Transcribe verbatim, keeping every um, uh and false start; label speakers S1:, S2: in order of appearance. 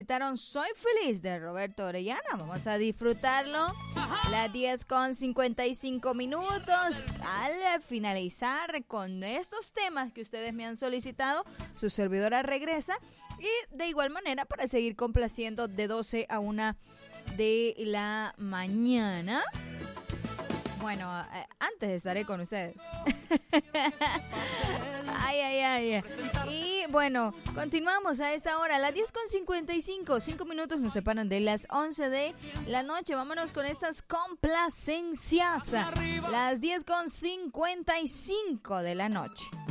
S1: solicitaron Soy Feliz de Roberto Orellana. Vamos a disfrutarlo. Las diez con cincuenta y cinco minutos. Al finalizar con estos temas que ustedes me han solicitado, su servidora regresa. Y de igual manera para seguir complaciendo de doce a una de la mañana. Bueno, eh, antes estaré con ustedes. Ay, ay, ay. Y bueno, continuamos a esta hora, a las diez con cincuenta y cinco. Cinco minutos nos separan de las once de la noche. Vámonos con estas complacencias. Las diez con cincuenta y cinco de la noche.